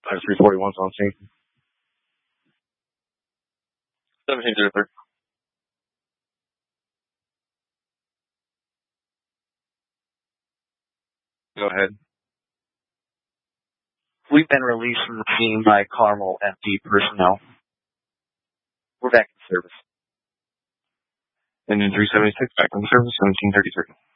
Times 341's on scene. 1703. Go ahead. We've been released from the scene by Carmel FD personnel. We're back in service. Engine 376 back in service, 1733.